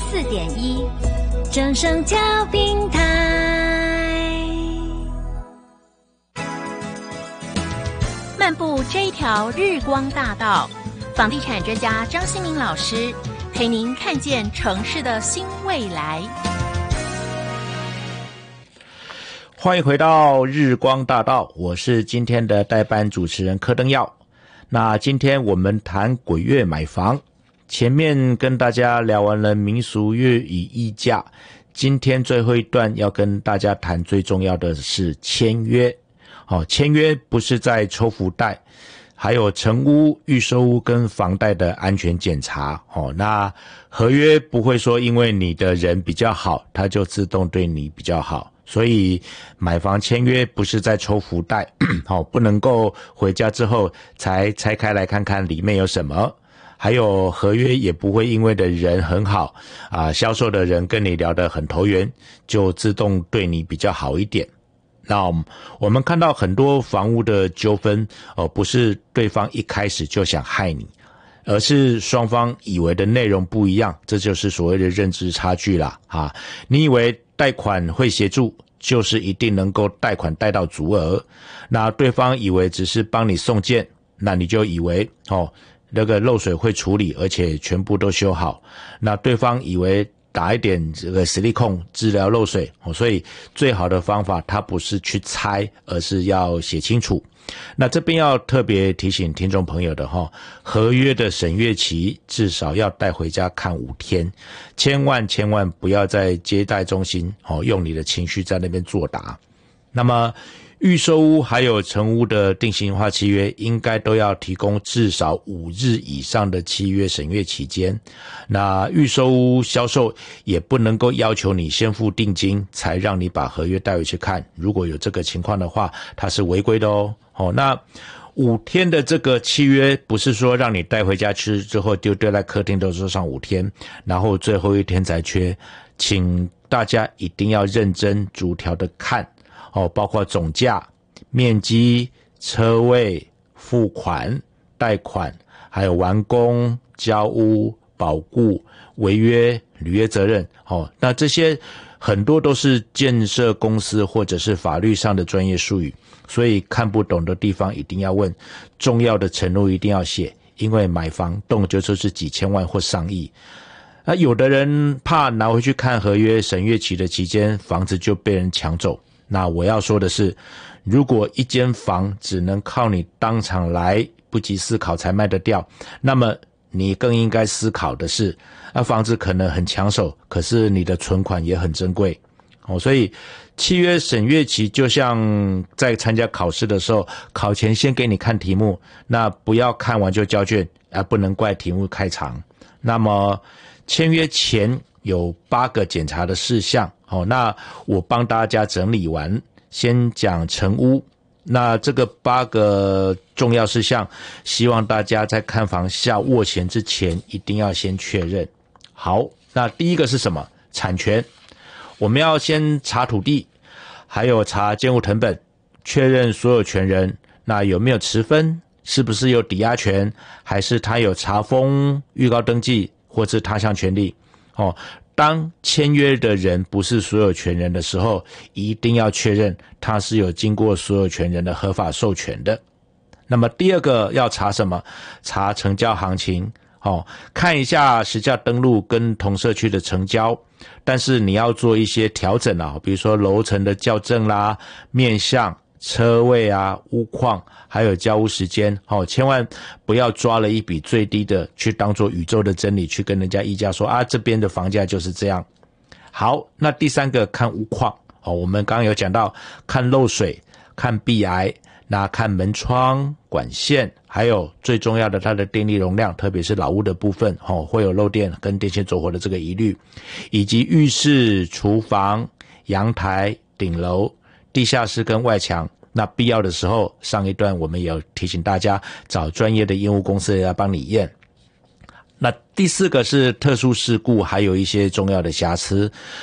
94.1正声交平台。漫步这一条日光大道，房地产专家张新民老师陪您看见城市的新未来。 欢迎回到日光大道，我是今天的代班主持人柯登耀。那今天我们谈鬼月买房，前面跟大家聊完了民俗月与议价，今天最后一段要跟大家谈最重要的是签约。签约不是在抽福袋，还有成屋、预售屋跟房贷的安全检查。那合约不会说因为你的人比较好，他就自动对你比较好。所以买房签约不是在抽福袋，不能够回家之后才拆开来看看里面有什么。还有合约也不会因为的人很好销售的人跟你聊得很投缘，就自动对你比较好一点。那我们看到很多房屋的纠纷不是对方一开始就想害你，而是双方以为的内容不一样，这就是所谓的认知差距啦。你以为贷款会协助，就是一定能够贷款贷到足额，那对方以为只是帮你送件，那你就以为那个漏水会处理，而且全部都修好。那对方以为打一点这个实力控治疗漏水，所以最好的方法它不是去猜，而是要写清楚。那这边要特别提醒听众朋友的合约的审阅期至少要带回家看5天，千万不要在接待中心用你的情绪在那边作答。那么预售屋还有成屋的定型化契约应该都要提供至少5日以上的契约审阅期间。那预售屋销售也不能够要求你先付定金才让你把合约带回去看，如果有这个情况的话，它是违规的那5天的这个契约不是说让你带回家吃之后丢在客厅都说上5天，然后最后一天才缺，请大家一定要认真逐条的看包括总价、面积、车位、付款、贷款，还有完工、交屋、保固、违约、履约责任那这些很多都是建设公司或者是法律上的专业术语，所以看不懂的地方一定要问，重要的承诺一定要写，因为买房动辄就是几千万或上亿。那有的人怕拿回去看合约审阅期的期间房子就被人抢走，那我要说的是，如果一间房只能靠你当场来不及思考才卖得掉，那么你更应该思考的是房子可能很抢手，可是你的存款也很珍贵所以契约审阅期就像在参加考试的时候，考前先给你看题目，那不要看完就交卷不能怪题目太长。那么签约前有8个检查的事项那我帮大家整理完，先讲成屋。那这个8个重要事项，希望大家在看房下握钱之前一定要先确认。好，那第一个是什么？产权。我们要先查土地，还有查建物誊本，确认所有权人，那有没有持分，是不是有抵押权，还是他有查封、预告登记或是他项权利当签约的人不是所有权人的时候，一定要确认他是有经过所有权人的合法授权的。那么第二个要查什么？查成交行情看一下实价登录跟同社区的成交，但是你要做一些调整比如说楼层的校正啦、面向、车位屋况，还有交屋时间千万不要抓了一笔最低的去当作宇宙的真理去跟人家议价说这边的房价就是这样。好，那第3个看屋况我们刚刚有讲到看漏水、看壁癌，那看门窗、管线，还有最重要的它的电力容量，特别是老屋的部分会有漏电跟电线走火的这个疑虑，以及浴室、厨房、阳台、顶楼、地下室跟外墙。那必要的时候，上一段我们也有提醒大家找专业的验屋公司来帮你验。那第4个是特殊事故，还有一些重要的瑕疵。